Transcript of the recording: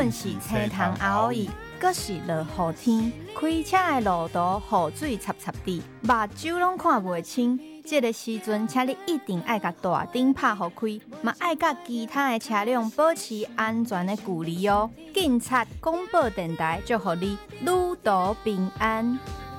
本是青塘后伊，阁是落雨天，开车的路途雨水插插滴，目睭拢看袂清。这个时阵，请你一定爱甲大灯拍互开，嘛爱甲其他的车辆保持安全的距离哦。警察广播电台祝福你旅途平安。